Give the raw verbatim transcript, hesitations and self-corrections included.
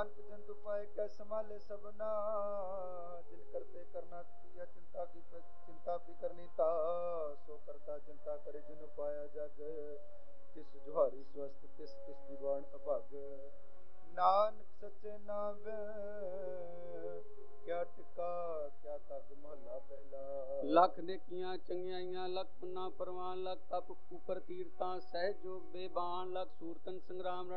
नानक जंतु पाए कै संभाले सबना, जिन करते करना किया चिंता की चिंता भी करनी ता, सो करता चिंता करे जिन पाया जग, तिस जुहारी स्वस्थ तिस तिस दीवान अभग। नानक सच्चे नाम क्या टिका क्या तग महला पहला। लख नेकियां चंगियाइयां लख पुन्ना परवान, लख तप उपर तीरतां सहज जोग बेबान, लख सूरतन संग्राम